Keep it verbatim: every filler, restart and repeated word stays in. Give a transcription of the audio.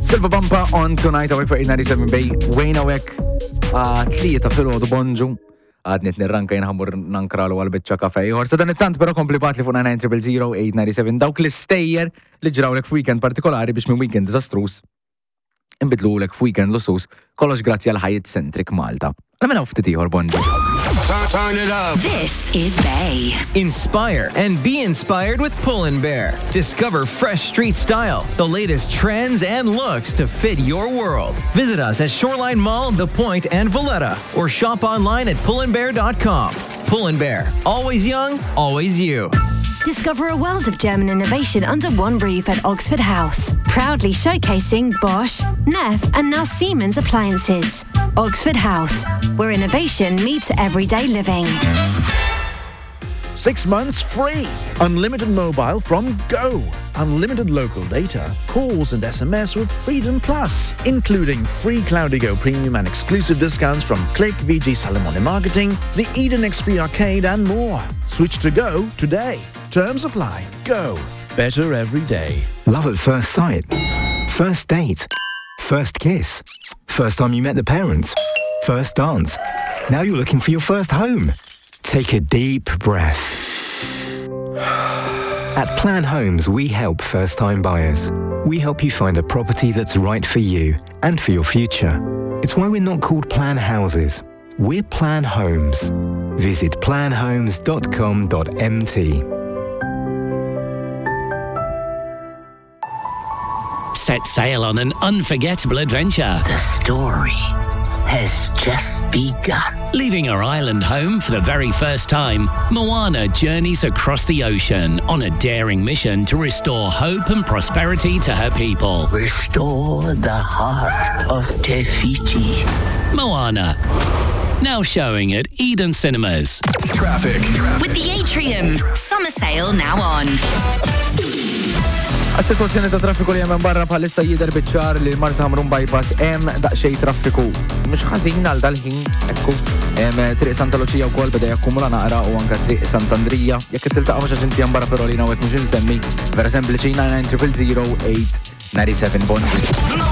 Silva Bumpa on tonight awek for ninety-seven Bay. Wayne awek tlieta fil-ħodu bonġu. Għadnet nirranka jenħamur nankralu għal-bicċa kafe. Sa dan it-tant pero komplipat li fuq nine zero zero eight nine seven dawk l-istejjer li ġrawlek f'weekend partikolari biex minn weekend disastrus inbidlu lek f'weekend lusus kollox grazzi għal Hyatt Centric Malta. Għamena uftiti ħor bonġu. Turn it up. This is Bay. Inspire and be inspired with Pull and Bear. Discover fresh street style, the latest trends and looks to fit your world. Visit us at Shoreline Mall, The Point, and Valletta, or shop online at pull and bear dot com. Pull and Bear. Always young, always you. Discover a world of German innovation under one roof at Oxford House. Proudly showcasing Bosch, Neff, and now Siemens appliances. Oxford House, where innovation meets everyday living. Six months free. Unlimited mobile from Go. Unlimited local data, calls and S M S with Freedom Plus, including free Cloudigo Premium and exclusive discounts from Click, V G Salamone Marketing, the Eden X P Arcade and more. Switch to Go today. Terms apply. Go. Better every day. Love at first sight. First date. First kiss. First time you met the parents. First dance. Now you're looking for your first home. Take a deep breath. At Plan Homes, we help first-time buyers. We help you find a property that's right for you and for your future. It's why we're not called Plan Houses. We're Plan Homes. Visit plan homes dot com dot m t. Set sail on an unforgettable adventure. The story has just begun. Leaving her island home for the very first time, Moana journeys across the ocean on a daring mission to restore hope and prosperity to her people. Restore the heart of Te Fiti. Moana. Now showing at Eden Cinemas. Traffic. With the Atrium, summer sale now on. Għas-situazzjoni ta' traffiku li jemmen barra bħalissa jider biċċar li Marsa Hamrun bypass hemm daqsxejn traffiku. Mhux ħażin għal dal-ħin ekku. Hemm triq Santa Lucia wkoll beda jakkumula naqra u anke triq Sant'Andrija. Jekk tiltaqa' mhux aġenti hemm barra però li hawnhekk mhux insemmi, vera sempliċi nine zero zero eight nine seven Bonġi.